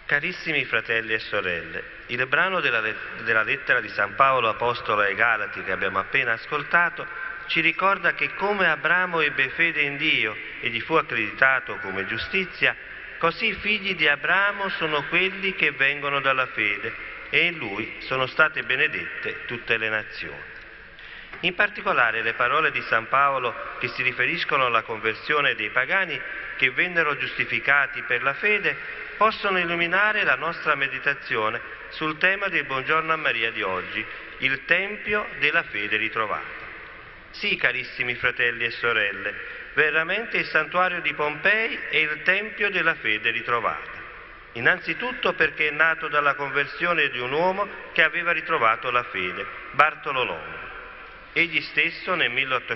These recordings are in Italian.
Carissimi fratelli e sorelle, il brano della lettera di San Paolo Apostolo ai Galati che abbiamo appena ascoltato ci ricorda che come Abramo ebbe fede in Dio e gli fu accreditato come giustizia, così i figli di Abramo sono quelli che vengono dalla fede e in lui sono state benedette tutte le nazioni. In particolare le parole di San Paolo che si riferiscono alla conversione dei pagani che vennero giustificati per la fede possono illuminare la nostra meditazione sul tema del Buongiorno a Maria di oggi, il Tempio della fede ritrovata. Sì, carissimi fratelli e sorelle, veramente il santuario di Pompei è il Tempio della fede ritrovata. Innanzitutto perché è nato dalla conversione di un uomo che aveva ritrovato la fede, Bartolo Longo. Egli stesso nel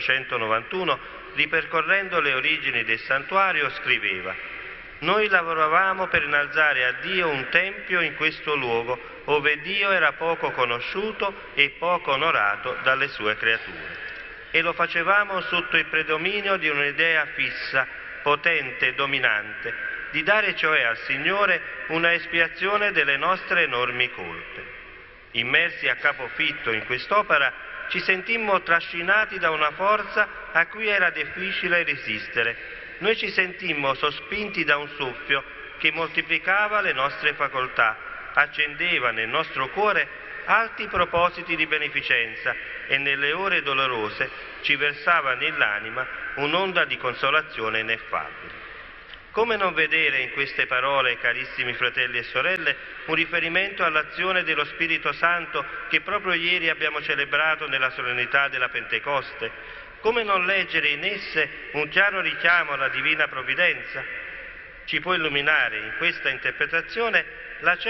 1891, ripercorrendo le origini del santuario, scriveva: «Noi lavoravamo per innalzare a Dio un tempio in questo luogo, ove Dio era poco conosciuto e poco onorato dalle sue creature. E lo facevamo sotto il predominio di un'idea fissa, potente e dominante, di dare cioè al Signore una espiazione delle nostre enormi colpe. Immersi a capofitto in quest'opera, ci sentimmo trascinati da una forza a cui era difficile resistere. Noi ci sentimmo sospinti da un soffio che moltiplicava le nostre facoltà, accendeva nel nostro cuore alti propositi di beneficenza e nelle ore dolorose ci versava nell'anima un'onda di consolazione ineffabile». Come non vedere in queste parole, carissimi fratelli e sorelle, un riferimento all'azione dello Spirito Santo che proprio ieri abbiamo celebrato nella solennità della Pentecoste? Come non leggere in esse un chiaro richiamo alla divina provvidenza? Ci può illuminare in questa interpretazione la